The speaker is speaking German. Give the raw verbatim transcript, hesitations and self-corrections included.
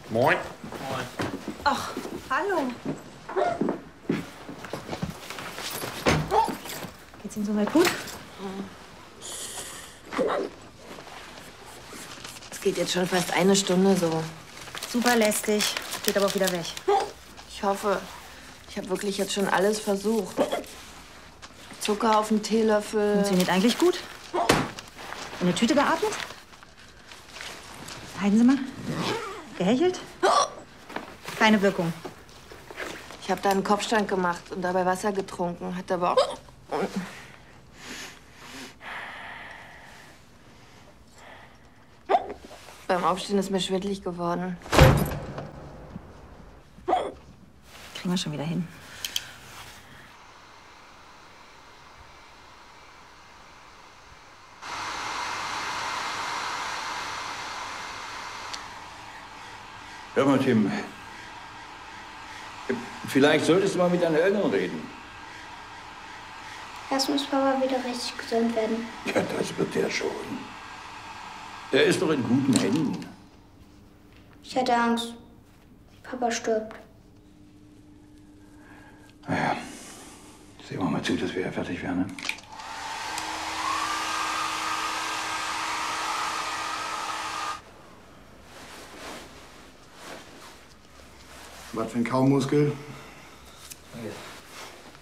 Moin. Moin. Ach, hallo. Geht's Ihnen soweit gut? Es geht jetzt schon fast eine Stunde so. Super lästig. Geht aber auch wieder weg. Ich hoffe, ich habe wirklich jetzt schon alles versucht. Zucker auf dem Teelöffel. Funktioniert eigentlich gut. In eine Tüte geatmet? Halten Sie mal. Gehechelt? Keine Wirkung. Ich habe da einen Kopfstand gemacht und dabei Wasser getrunken. Hat aber auch... Beim Aufstehen ist mir schwindelig geworden. Kriegen wir schon wieder hin. Hör mal, Tim. Vielleicht solltest du mal mit deinen Eltern reden. Erst muss Papa wieder richtig gesund werden. Ja, das wird er schon. Er ist doch in guten Händen. Ich hatte Angst. Papa stirbt. Naja, sehen wir mal zu, dass wir fertig werden. Ne? Was für ein Kaumuskel? Danke.